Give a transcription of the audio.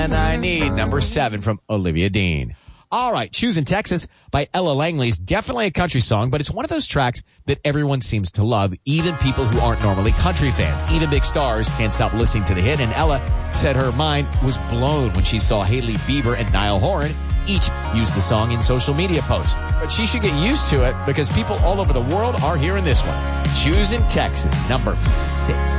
man I need. Number 7 from Olivia Dean. All right, Choosing Texas by Ella Langley is definitely a country song, but it's one of those tracks that everyone seems to love, even people who aren't normally country fans. Even big stars can't stop listening to the hit, and Ella said her mind was blown when she saw Hailey Bieber and Niall Horan each use the song in social media posts. But she should get used to it because people all over the world are hearing this one. Choosing Texas, number 6.